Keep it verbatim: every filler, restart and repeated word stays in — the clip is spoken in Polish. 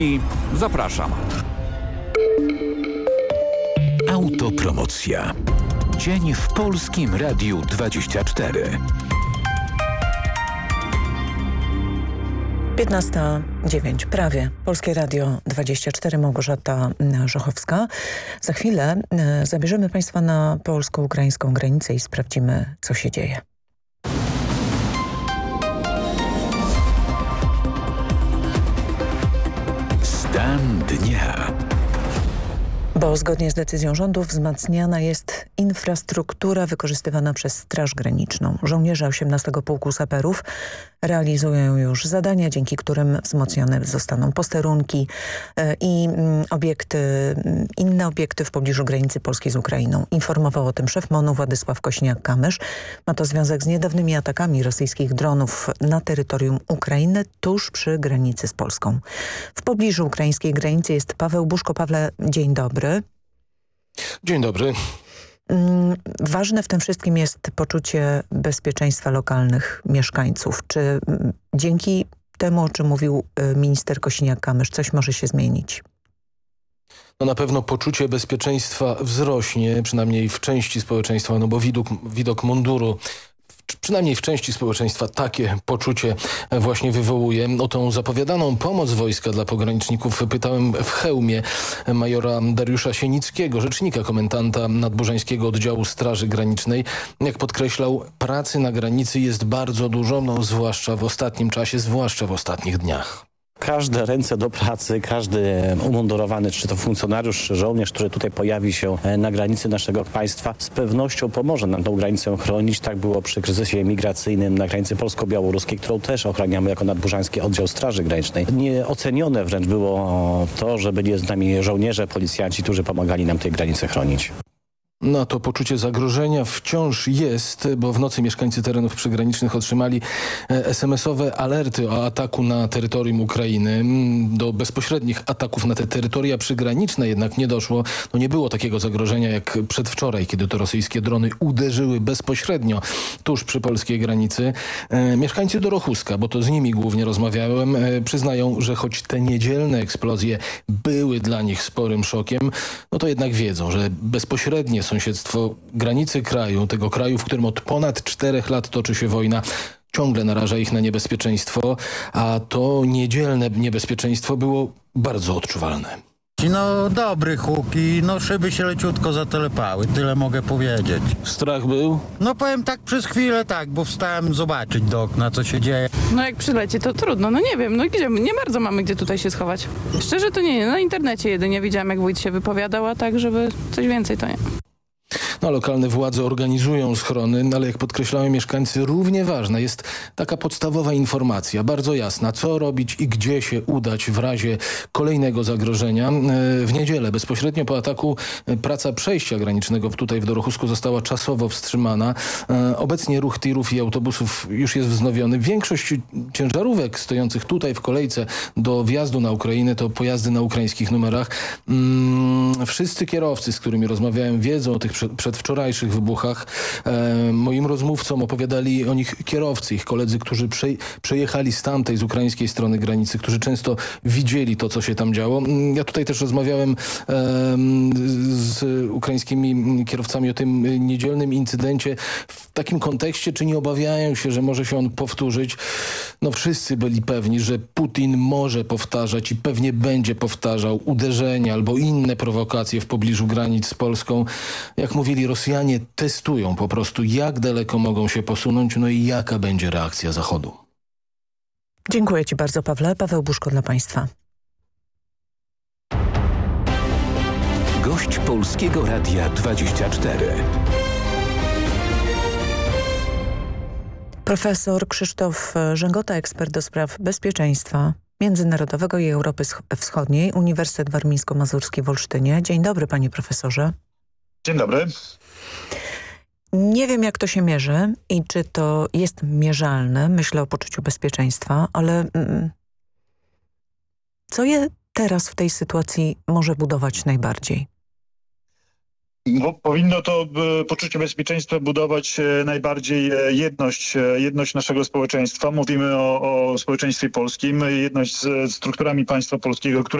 I zapraszam. Autopromocja. Dzień w Polskim Radiu dwadzieścia cztery. piętnasta dziewięć, prawie. Polskie Radio dwadzieścia cztery, Małgorzata Żochowska. Za chwilę zabierzemy Państwa na polsko-ukraińską granicę i sprawdzimy, co się dzieje. Stan dnia. Bo zgodnie z decyzją rządu wzmacniana jest infrastruktura wykorzystywana przez Straż Graniczną. Żołnierze osiemnastego Pułku Saperów realizują już zadania, dzięki którym wzmocnione zostaną posterunki i obiekty, inne obiekty w pobliżu granicy polskiej z Ukrainą. Informował o tym szef MON-u Władysław Kośniak-Kamysz. Ma to związek z niedawnymi atakami rosyjskich dronów na terytorium Ukrainy tuż przy granicy z Polską. W pobliżu ukraińskiej granicy jest Paweł Buszko. Pawle, dzień dobry. Dzień dobry. Ważne w tym wszystkim jest poczucie bezpieczeństwa lokalnych mieszkańców. Czy dzięki temu, o czym mówił minister Kosiniak-Kamysz, coś może się zmienić? No na pewno poczucie bezpieczeństwa wzrośnie, przynajmniej w części społeczeństwa, no bo widok, widok munduru przynajmniej w części społeczeństwa takie poczucie właśnie wywołuje. O tą zapowiadaną pomoc wojska dla pograniczników pytałem w Chełmie majora Dariusza Sienickiego, rzecznika komendanta nadburzańskiego oddziału Straży Granicznej. Jak podkreślał, pracy na granicy jest bardzo dużo, no zwłaszcza w ostatnim czasie, zwłaszcza w ostatnich dniach. Każde ręce do pracy, każdy umundurowany, czy to funkcjonariusz, czy żołnierz, który tutaj pojawi się na granicy naszego państwa, z pewnością pomoże nam tą granicę chronić. Tak było przy kryzysie migracyjnym na granicy polsko-białoruskiej, którą też ochraniamy jako nadburzański oddział Straży Granicznej. Nieocenione wręcz było to, że byli z nami żołnierze, policjanci, którzy pomagali nam tej granicy chronić. No to poczucie zagrożenia wciąż jest, bo w nocy mieszkańcy terenów przygranicznych otrzymali es em esowe alerty o ataku na terytorium Ukrainy. Do bezpośrednich ataków na te terytoria przygraniczne jednak nie doszło. No nie było takiego zagrożenia jak przedwczoraj, kiedy to rosyjskie drony uderzyły bezpośrednio tuż przy polskiej granicy. E, mieszkańcy Dorochuska, bo to z nimi głównie rozmawiałem, e, przyznają, że choć te niedzielne eksplozje były dla nich sporym szokiem, no to jednak wiedzą, że bezpośrednie sąsiedztwo granicy kraju, tego kraju, w którym od ponad czterech lat toczy się wojna, ciągle naraża ich na niebezpieczeństwo, a to niedzielne niebezpieczeństwo było bardzo odczuwalne. No dobry huk i no szyby się leciutko zatelepały, tyle mogę powiedzieć. Strach był? No powiem tak przez chwilę tak, bo wstałem zobaczyć do okna, co się dzieje. No jak przyleci, to trudno, no nie wiem, no gdzie, nie bardzo mamy gdzie tutaj się schować. Szczerze to nie, nie, na internecie jedynie widziałam, jak wójt się wypowiadał, a tak, żeby coś więcej to nie. No, lokalne władze organizują schrony, ale jak podkreślają mieszkańcy, równie ważna jest taka podstawowa informacja, bardzo jasna, co robić i gdzie się udać w razie kolejnego zagrożenia. W niedzielę, bezpośrednio po ataku, praca przejścia granicznego tutaj w Dorochusku została czasowo wstrzymana. Obecnie ruch tirów i autobusów już jest wznowiony. Większość ciężarówek stojących tutaj w kolejce do wjazdu na Ukrainę to pojazdy na ukraińskich numerach. Wszyscy kierowcy, z którymi rozmawiałem, wiedzą o tych przedwczorajszych wybuchach. E, moim rozmówcom opowiadali o nich kierowcy, ich koledzy, którzy prze, przejechali z tamtej, z ukraińskiej strony granicy, którzy często widzieli to, co się tam działo. Ja tutaj też rozmawiałem e, z ukraińskimi kierowcami o tym niedzielnym incydencie w takim kontekście, czy nie obawiają się, że może się on powtórzyć. No wszyscy byli pewni, że Putin może powtarzać i pewnie będzie powtarzał uderzenia albo inne prowokacje w pobliżu granic z Polską. Jak mówili, Rosjanie testują po prostu, jak daleko mogą się posunąć, no i jaka będzie reakcja Zachodu. Dziękuję Ci bardzo, Pawle. Paweł Buszko dla Państwa. Gość Polskiego Radia dwadzieścia cztery. Profesor Krzysztof Rzęgota, ekspert do spraw bezpieczeństwa międzynarodowego i Europy Wschodniej, Uniwersytet Warmińsko-Mazurski w Olsztynie. Dzień dobry, panie profesorze. Dzień dobry. Nie wiem, jak to się mierzy i czy to jest mierzalne. Myślę o poczuciu bezpieczeństwa, ale mm, co je teraz w tej sytuacji może budować najbardziej? Bo powinno to e, poczucie bezpieczeństwa budować e, najbardziej e, jedność, e, jedność naszego społeczeństwa. Mówimy o, o społeczeństwie polskim, jedność z strukturami państwa polskiego, które